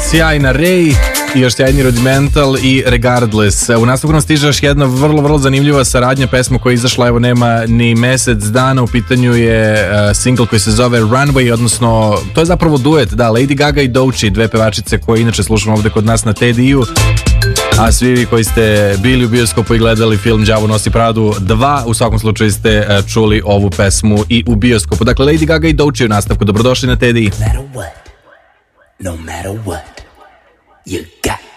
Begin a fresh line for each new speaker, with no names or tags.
sjajna Ray i još sjajni Rudimental i Regardless. U nastavku nam stiže još jedna vrlo zanimljiva saradnja, pesma koja je izašla evo nema ni mesec dana. U pitanju je single koji se zove Runway, odnosno to je zapravo duet, da, Lady Gaga i Doechii, dve pevačice koje inače slušamo ovde kod nas na TDI-u. A svi vi koji ste bili u bioskopu i gledali film Đavo nosi Pradu 2, u svakom slučaju ste čuli ovu pesmu i u bioskopu. Dakle, Lady Gaga i Doechii u nastavku. Dobrodošli na TDI.
No matter what, you got